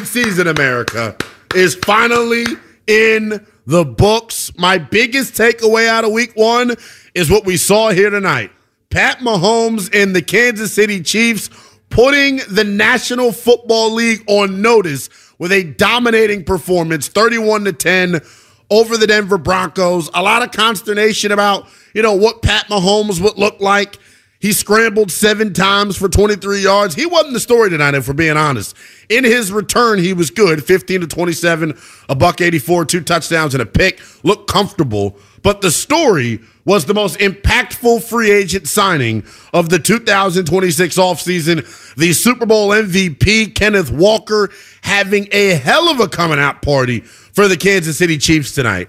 league season, America, is finally in the books. My biggest takeaway out of week one is what we saw here tonight. Pat Mahomes and the Kansas City Chiefs putting the National Football League on notice with a dominating performance, 31-10 over the Denver Broncos. A lot of consternation about, what Pat Mahomes would look like. He scrambled 7 times for 23 yards. He wasn't the story tonight, if we're being honest. In his return, he was good, 15-27, $184, 2 touchdowns and a pick. Looked comfortable. But the story was the most impactful free agent signing of the 2026 offseason. The Super Bowl MVP, Kenneth Walker, having a hell of a coming out party for the Kansas City Chiefs tonight.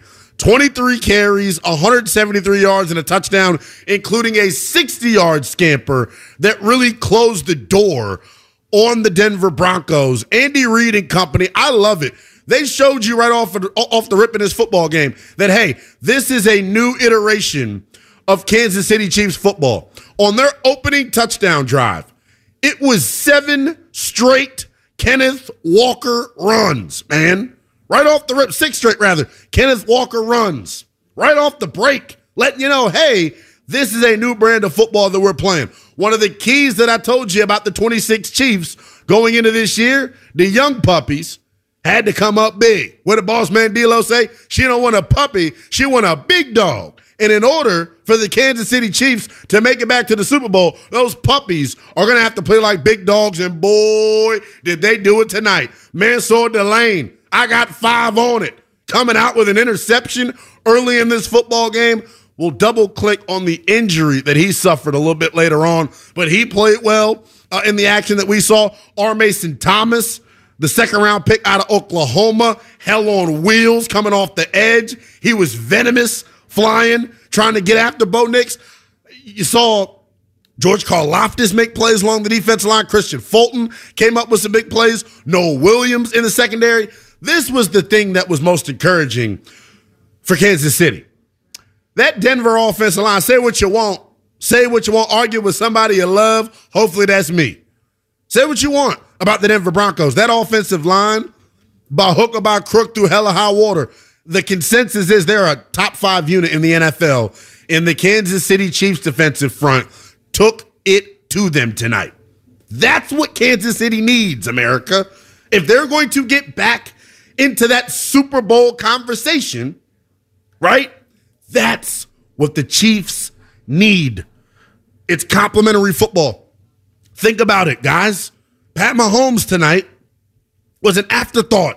23 carries, 173 yards, and a touchdown, including a 60-yard scamper that really closed the door on the Denver Broncos. Andy Reid and company, I love it. They showed you right off the rip in this football game that, hey, this is a new iteration of Kansas City Chiefs football. On their opening touchdown drive, it was 7 straight Kenneth Walker runs, man. Right off the rip, 6 straight rather. Kenneth Walker runs. Right off the break, letting you know, hey, this is a new brand of football that we're playing. One of the keys that I told you about the 26 Chiefs going into this year, the young puppies had to come up big. What did boss man D'Lo say? She don't want a puppy, she want a big dog. And in order for the Kansas City Chiefs to make it back to the Super Bowl, those puppies are going to have to play like big dogs, and boy, did they do it tonight. Mansour Delane, I got 5 on it. Coming out with an interception early in this football game. We'll double-click on the injury that he suffered a little bit later on, but he played well in the action that we saw. R. Mason Thomas, the second-round pick out of Oklahoma, hell on wheels coming off the edge. He was venomous, flying, trying to get after Bo Nix. You saw George Karlaftis make plays along the defensive line. Christian Fulton came up with some big plays. Noah Williams in the secondary. This was the thing that was most encouraging for Kansas City. That Denver offensive line, say what you want. Say what you want. Argue with somebody you love. Hopefully that's me. Say what you want about the Denver Broncos. That offensive line, by hook or by crook through hell or high water, the consensus is they're a top 5 unit in the NFL. And the Kansas City Chiefs defensive front took it to them tonight. That's what Kansas City needs, America. If they're going to get back into that Super Bowl conversation, right? That's what the Chiefs need. It's complimentary football. Think about it, guys. Pat Mahomes tonight was an afterthought.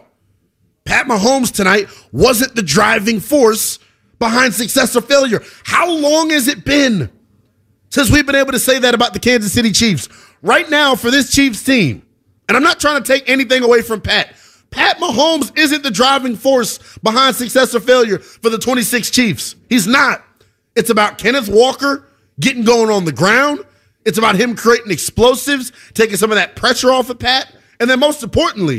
Pat Mahomes tonight wasn't the driving force behind success or failure. How long has it been since we've been able to say that about the Kansas City Chiefs? Right now, for this Chiefs team, and I'm not trying to take anything away from Pat Mahomes isn't the driving force behind success or failure for the 26 Chiefs. He's not. It's about Kenneth Walker getting going on the ground. It's about him creating explosives, taking some of that pressure off of Pat. And then most importantly,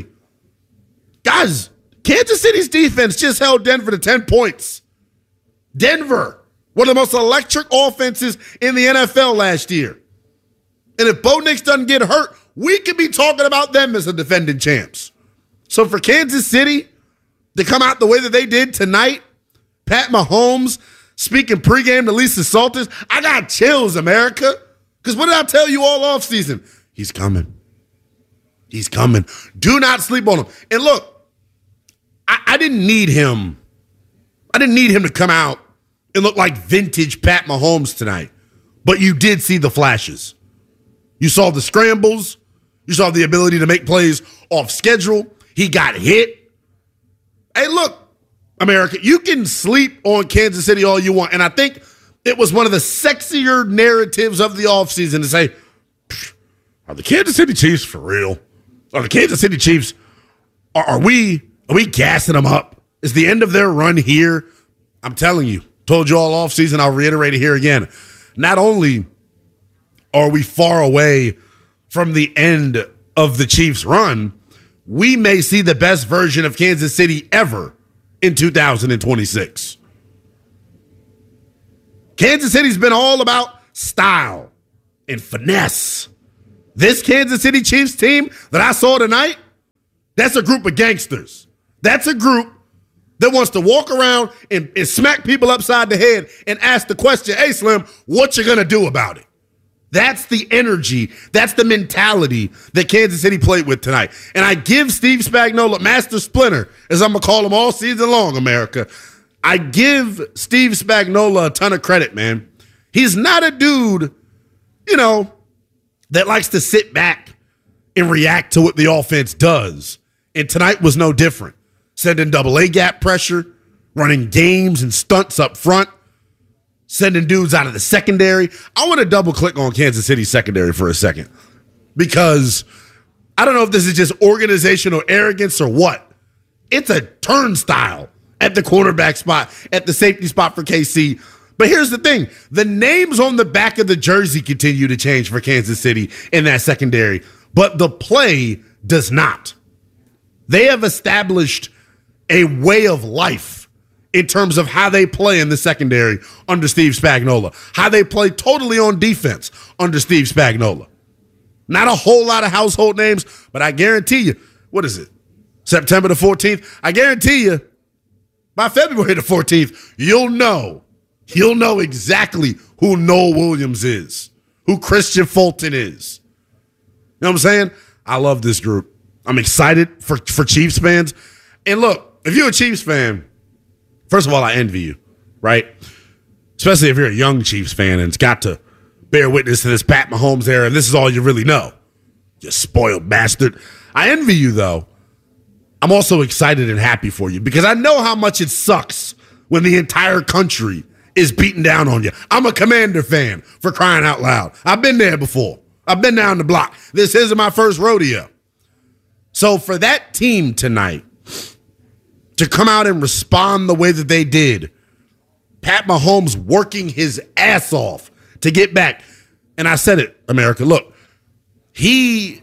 guys, Kansas City's defense just held Denver to 10 points. Denver, one of the most electric offenses in the NFL last year. And if Bo Nix doesn't get hurt, we could be talking about them as the defending champs. So for Kansas City to come out the way that they did tonight, Pat Mahomes speaking pregame to Lisa Salters, I got chills, America. Because what did I tell you all offseason? He's coming. He's coming. Do not sleep on him. And look, I didn't need him. I didn't need him to come out and look like vintage Pat Mahomes tonight. But you did see the flashes. You saw the scrambles. You saw the ability to make plays off schedule. He got hit. Hey, look, America, you can sleep on Kansas City all you want. And I think it was one of the sexier narratives of the offseason to say, are the Kansas City Chiefs for real? Are the Kansas City Chiefs, are we gassing them up? Is the end of their run here? I'm telling you, told you all offseason, I'll reiterate it here again. Not only are we far away from the end of the Chiefs' run, we may see the best version of Kansas City ever in 2026. Kansas City's been all about style and finesse. This Kansas City Chiefs team that I saw tonight, That's a group of gangsters. That's a group that wants to walk around and smack people upside the head and ask the question, hey, Slim, what you going to do about it? That's the energy. That's the mentality that Kansas City played with tonight. And I give Steve Spagnuolo, Master Splinter, as I'm going to call him all season long, America. I give Steve Spagnuolo a ton of credit, man. He's not a dude, that likes to sit back and react to what the offense does. And tonight was no different. Sending double-A gap pressure, running games and stunts up front, sending dudes out of the secondary. I want to double-click on Kansas City's secondary for a second because I don't know if this is just organizational arrogance or what. It's a turnstile at the cornerback spot, at the safety spot for KC. But here's the thing. The names on the back of the jersey continue to change for Kansas City in that secondary, but the play does not. They have established a way of life in terms of how they play in the secondary under Steve Spagnuolo, how they play totally on defense under Steve Spagnuolo. Not a whole lot of household names, but I guarantee you, what is it, September the 14th? I guarantee you, by February the 14th, you'll know exactly who Noel Williams is, who Christian Fulton is. You know what I'm saying? I love this group. I'm excited for Chiefs fans. And look, if you're a Chiefs fan, first of all, I envy you, right? Especially if you're a young Chiefs fan and it's got to bear witness to this Pat Mahomes era, and this is all you really know. You spoiled bastard. I envy you, though. I'm also excited and happy for you because I know how much it sucks when the entire country is beating down on you. I'm a Commander fan, for crying out loud. I've been there before. I've been down the block. This isn't my first rodeo. So for that team tonight to come out and respond the way that they did, Pat Mahomes working his ass off to get back. And I said it, America, look, he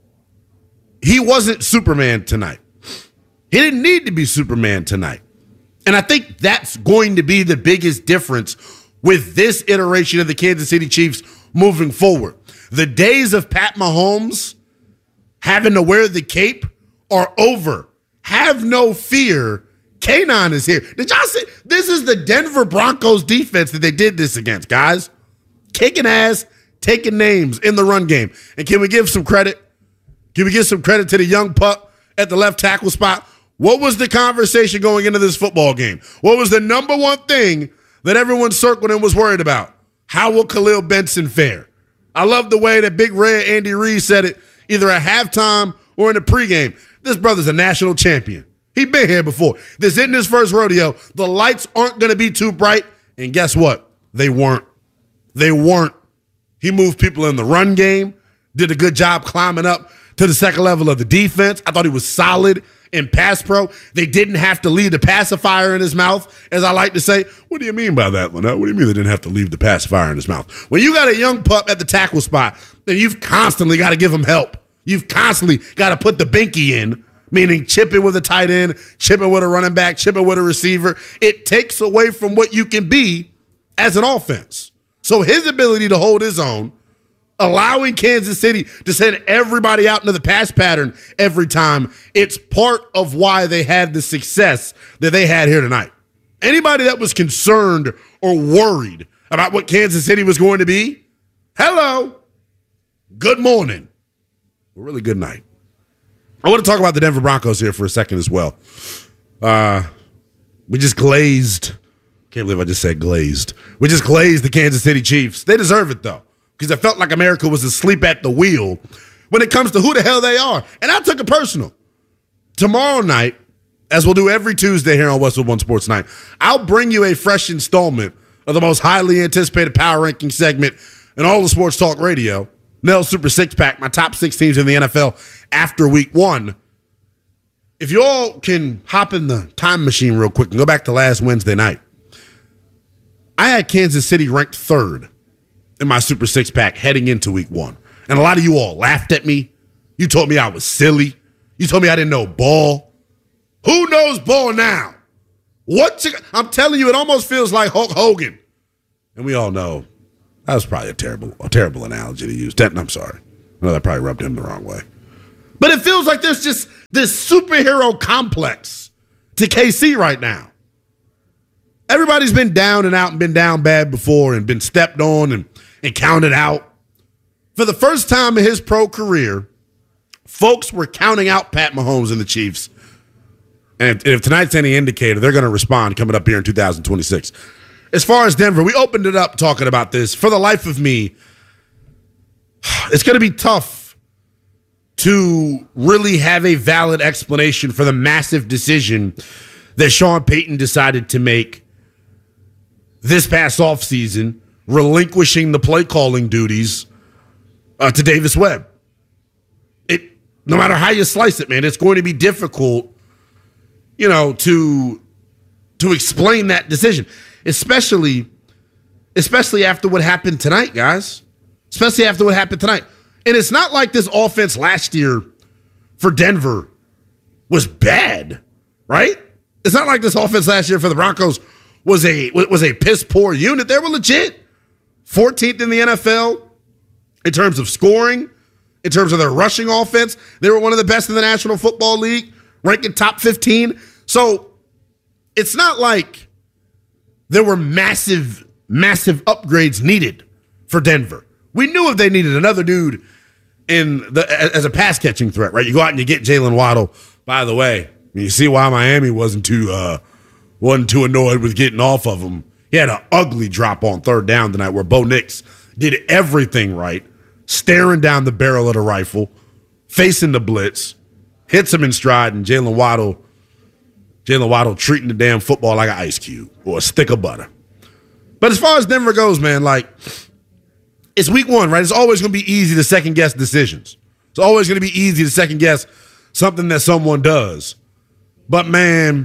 wasn't Superman tonight. He didn't need to be Superman tonight. And I think that's going to be the biggest difference with this iteration of the Kansas City Chiefs moving forward. The days of Pat Mahomes having to wear the cape are over. Have no fear. K9 is here. Did y'all see? This is the Denver Broncos defense that they did this against, guys. Kicking ass, taking names in the run game. And can we give some credit? Can we give some credit to the young pup at the left tackle spot? What was the conversation going into this football game? What was the number one thing that everyone circled and was worried about? How will Khalil Benson fare? I love the way that Big Red Andy Reid said it either at halftime or in the pregame. This brother's a national champion. He's been here before. This isn't his first rodeo. The lights aren't going to be too bright. And guess what? They weren't. They weren't. He moved people in the run game, did a good job climbing up to the second level of the defense. I thought he was solid in pass pro. They didn't have to leave the pacifier in his mouth, as I like to say. What do you mean by that, Lynette? What do you mean they didn't have to leave the pacifier in his mouth? When you got a young pup at the tackle spot, then you've constantly got to give him help. You've constantly got to put the binky in, meaning chip it with a tight end, chip it with a running back, chip it with a receiver. It takes away from what you can be as an offense. So his ability to hold his own, allowing Kansas City to send everybody out into the pass pattern every time, it's part of why they had the success that they had here tonight. Anybody that was concerned or worried about what Kansas City was going to be, hello, good morning, or really good night. I want to talk about the Denver Broncos here for a second as well. We just glazed. Can't believe I just said glazed. We just glazed the Kansas City Chiefs. They deserve it, though, because I felt like America was asleep at the wheel when it comes to who the hell they are. And I took it personal. Tomorrow night, as we'll do every Tuesday here on Westwood One Sports Night, I'll bring you a fresh installment of the most highly anticipated power ranking segment in all of sports talk radio, Nell's Super Six Pack, my top 6 teams in the NFL after week 1. If you all can hop in the time machine real quick and go back to last Wednesday night, I had Kansas City ranked 3rd in my Super Six Pack heading into week 1. And a lot of you all laughed at me. You told me I was silly. You told me I didn't know ball. Who knows ball now? I'm telling you, it almost feels like Hulk Hogan. And we all know that was probably a terrible analogy to use. I'm sorry. I know that probably rubbed him the wrong way. But it feels like there's just this superhero complex to KC right now. Everybody's been down and out and been down bad before and been stepped on and counted out. For the first time in his pro career, folks were counting out Pat Mahomes and the Chiefs. And if tonight's any indicator, they're going to respond coming up here in 2026. As far as Denver, we opened it up talking about this. For the life of me, it's going to be tough to really have a valid explanation for the massive decision that Sean Payton decided to make this past offseason, relinquishing the play calling duties to Davis Webb. No matter how you slice it, man, it's going to be difficult, to explain that decision, especially after what happened tonight, guys. Especially after what happened tonight. And it's not like this offense last year for Denver was bad, right? It's not like this offense last year for the Broncos was a piss poor unit. They were legit 14th in the NFL in terms of scoring, in terms of their rushing offense. They were one of the best in the National Football League, ranking top 15. So it's not like there were massive upgrades needed for Denver. We knew if they needed another dude as a pass catching threat, right? You go out and you get Jalen Waddle. By the way, you see why Miami wasn't too annoyed with getting off of him. He had an ugly drop on third down tonight where Bo Nix did everything right, staring down the barrel of the rifle, facing the blitz, hits him in stride, and Jalen Waddle treating the damn football like an ice cube or a stick of butter. But as far as Denver goes, man, it's week one, right? It's always going to be easy to second-guess decisions. It's always going to be easy to second-guess something that someone does. But, man,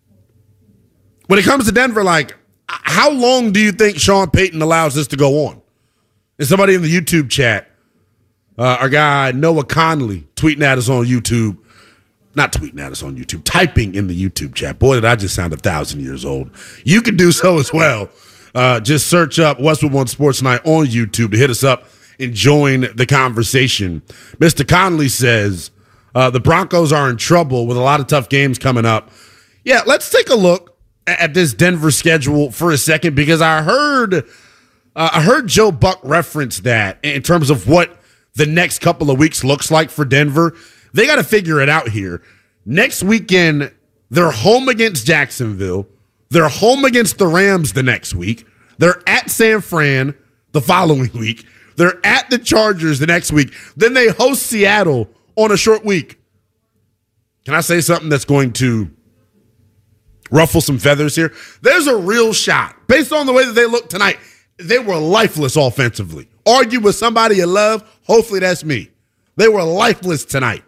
when it comes to Denver, how long do you think Sean Payton allows this to go on? And somebody in the YouTube chat, our guy Noah Conley, tweeting at us on YouTube. Not tweeting at us on YouTube, typing in the YouTube chat. Boy, did I just sound 1,000 years old. You can do so as well. Just search up Westwood One Sports Night on YouTube to hit us up and join the conversation. Mr. Conley says the Broncos are in trouble with a lot of tough games coming up. Yeah, let's take a look at this Denver schedule for a second, because I heard Joe Buck reference that in terms of what the next couple of weeks looks like for Denver. They got to figure it out here. Next weekend, they're home against Jacksonville. They're home against the Rams the next week. They're at San Fran the following week. They're at the Chargers the next week. Then they host Seattle on a short week. Can I say something that's going to ruffle some feathers here? There's a real shot. Based on the way that they look tonight, they were lifeless offensively. Argue with somebody you love. Hopefully that's me. They were lifeless tonight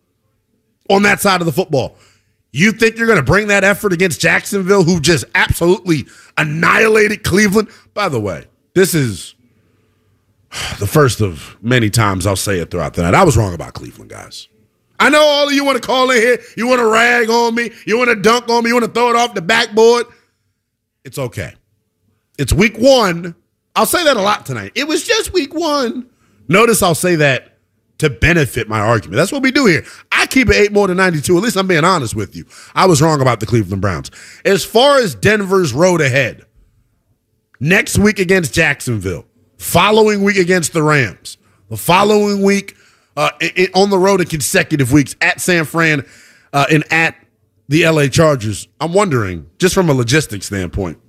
on that side of the football. You think you're going to bring that effort against Jacksonville, who just absolutely annihilated Cleveland? By the way, this is the first of many times I'll say it throughout the night. I was wrong about Cleveland, guys. I know all of you want to call in here. You want to rag on me. You want to dunk on me. You want to throw it off the backboard. It's okay. It's week one. I'll say that a lot tonight. It was just week one. Notice I'll say that to benefit my argument. That's what we do here. I keep it 8 more than 92. At least I'm being honest with you. I was wrong about the Cleveland Browns. As far as Denver's road ahead, next week against Jacksonville, following week against the Rams, the following week on the road in consecutive weeks at San Fran and at the LA Chargers. I'm wondering, just from a logistics standpoint,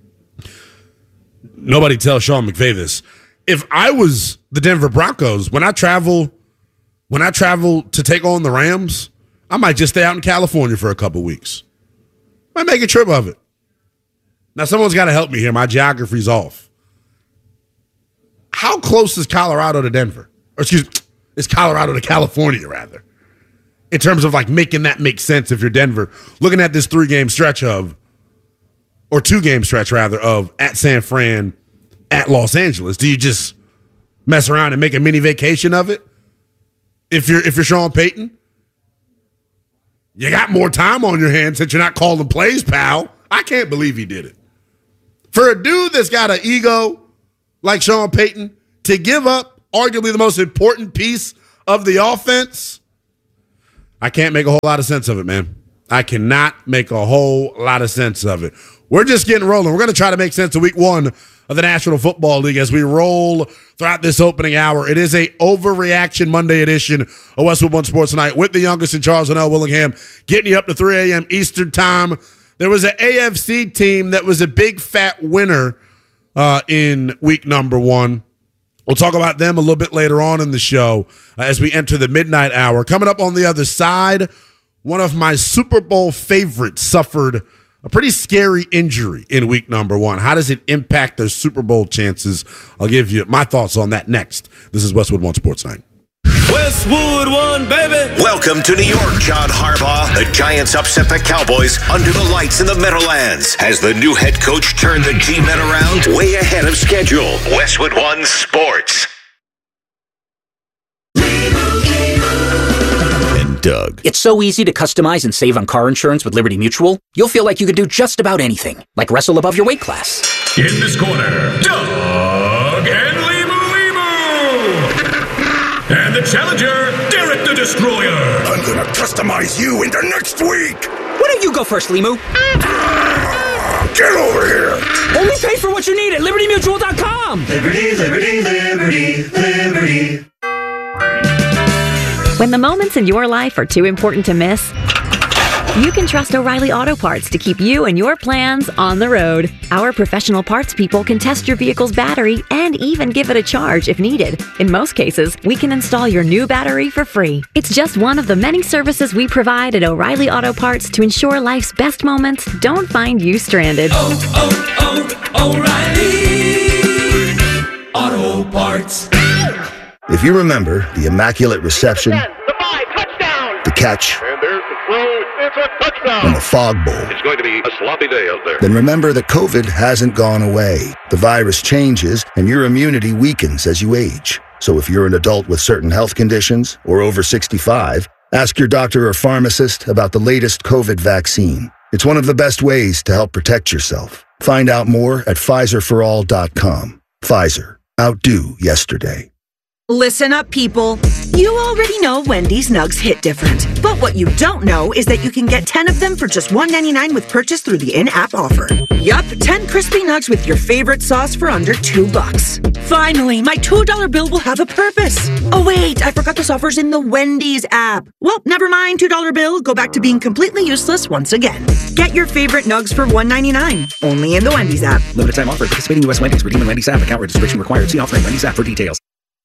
nobody tells Sean McVay this. If I was the Denver Broncos, when I travel to take on the Rams, I might just stay out in California for a couple weeks. Might make a trip of it. Now, someone's got to help me here. My geography's off. How close is Colorado to Denver? Or excuse me, is Colorado to California, rather? In terms of making that make sense if you're Denver. Looking at this 2-game stretch of at San Fran, at Los Angeles. Do you just mess around and make a mini vacation of it? If you're Sean Payton, you got more time on your hands since you're not calling plays, pal. I can't believe he did it. For a dude that's got an ego like Sean Payton to give up arguably the most important piece of the offense, I can't make a whole lot of sense of it, man. I cannot make a whole lot of sense of it. We're just getting rolling. We're going to try to make sense of week 1 of the National Football League as we roll throughout this opening hour. It is a Overreaction Monday edition of Westwood One Sports Tonight with the youngest in Charles and L. Willingham, getting you up to 3 a.m. Eastern time. There was an AFC team that was a big fat winner in week number 1. We'll talk about them a little bit later on in the show as we enter the midnight hour. Coming up on the other side, one of my Super Bowl favorites suffered a pretty scary injury in week number 1. How does it impact their Super Bowl chances? I'll give you my thoughts on that next. This is Westwood One Sports Night. Westwood One, baby. Welcome to New York, John Harbaugh. The Giants upset the Cowboys under the lights in the Meadowlands. Has the new head coach turned the G-Men around? Way ahead of schedule. Westwood One Sports. And Doug. It's so easy to customize and save on car insurance with Liberty Mutual. You'll feel like you could do just about anything, like wrestle above your weight class. In this corner, Doug and and the challenger, Derek the Destroyer. I'm gonna customize you into next week. Why don't you go first, Limu? Get over here. Only pay for what you need at LibertyMutual.com. Liberty, liberty, liberty, liberty. When the moments in your life are too important to miss, you can trust O'Reilly Auto Parts to keep you and your plans on the road. Our professional parts people can test your vehicle's battery and even give it a charge if needed. In most cases, we can install your new battery for free. It's just one of the many services we provide at O'Reilly Auto Parts to ensure life's best moments don't find you stranded. O'Reilly Auto Parts. If you remember the immaculate reception, the catch, and the fog bowl. It's going to be a sloppy day out there. Then remember that COVID hasn't gone away. The virus changes and your immunity weakens as you age. So if you're an adult with certain health conditions or over 65, ask your doctor or pharmacist about the latest COVID vaccine. It's one of the best ways to help protect yourself. Find out more at PfizerForAll.com. Pfizer. Outdo yesterday. Listen up, people. You already know Wendy's Nugs hit different. But what you don't know is that you can get 10 of them for just $1.99 with purchase through the in-app offer. Yup, 10 crispy nugs with your favorite sauce for under $2. Finally, my $2 bill will have a purpose. Oh wait, I forgot this offer's in the Wendy's app. Well, never mind, $2 bill. Go back to being completely useless once again. Get your favorite nugs for $1.99. Only in the Wendy's app. Limited time offer. Participating U.S. Wendy's. Redeem in Wendy's app. Account registration required. See offering Wendy's app for details.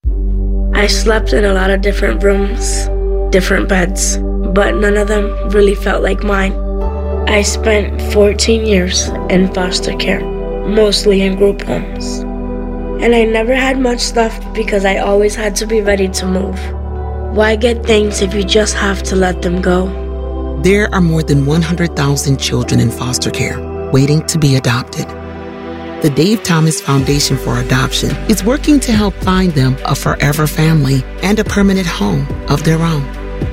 I slept in a lot of different rooms, different beds, but none of them really felt like mine. I spent 14 years in foster care, mostly in group homes. And I never had much stuff because I always had to be ready to move. Why get things if you just have to let them go? There are more than 100,000 children in foster care waiting to be adopted. The Dave Thomas Foundation for Adoption is working to help find them a forever family and a permanent home of their own.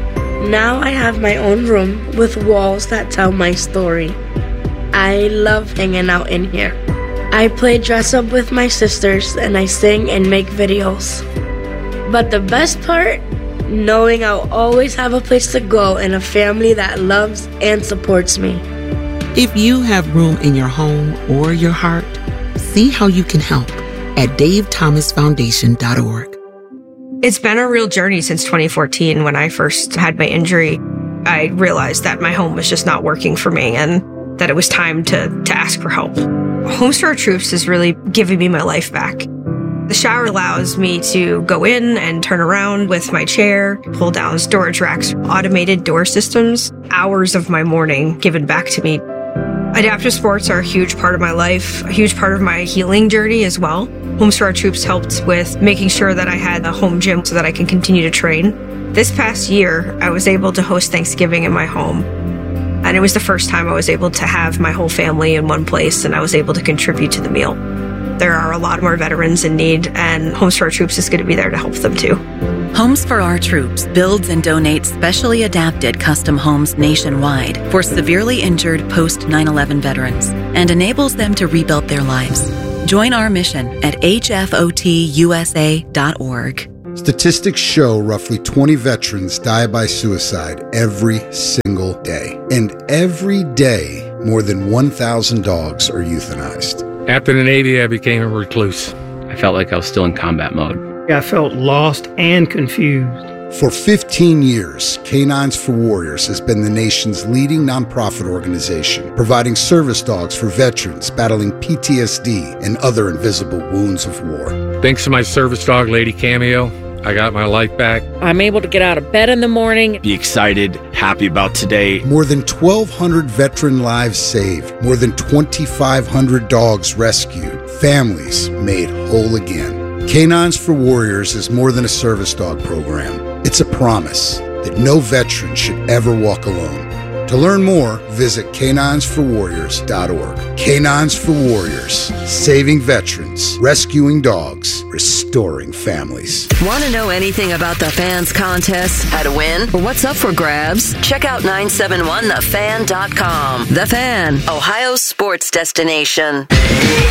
Now I have my own room with walls that tell my story. I love hanging out in here. I play dress up with my sisters and I sing and make videos. But the best part? Knowing I'll always have a place to go and a family that loves and supports me. If you have room in your home or your heart, see how you can help at davethomasfoundation.org. It's been a real journey since 2014 when I first had my injury. I realized that my home was just not working for me and that it was time to ask for help. Homes for Our Troops has really given me my life back. The shower allows me to go in and turn around with my chair, pull down storage racks, automated door systems, hours of my morning given back to me. Adaptive sports are a huge part of my life, a huge part of my healing journey as well. Homes for Our Troops helped with making sure that I had a home gym so that I can continue to train. This past year, I was able to host Thanksgiving in my home. And it was the first time I was able to have my whole family in one place and I was able to contribute to the meal. There are a lot more veterans in need, and Homes for Our Troops is going to be there to help them too. Homes for Our Troops builds and donates specially adapted custom homes nationwide for severely injured post-9/11 veterans and enables them to rebuild their lives. Join our mission at hfotusa.org. Statistics show roughly 20 veterans die by suicide every single day. And every day, more than 1,000 dogs are euthanized. After the Navy, I became a recluse. I felt like I was still in combat mode. I felt lost and confused. For 15 years, Canines for Warriors has been the nation's leading nonprofit organization, providing service dogs for veterans battling PTSD and other invisible wounds of war. Thanks to my service dog, Lady Cameo, I got my life back. I'm able to get out of bed in the morning. Be excited, happy about today. More than 1,200 veteran lives saved. More than 2,500 dogs rescued. Families made whole again. Canines for Warriors is more than a service dog program. It's a promise that no veteran should ever walk alone. To learn more, visit caninesforwarriors.org. Canines for Warriors, saving veterans, rescuing dogs, restoring families. Want to know anything about the Fans contest? How to win? Or what's up for grabs? Check out 971thefan.com. The Fan, Ohio's sports destination.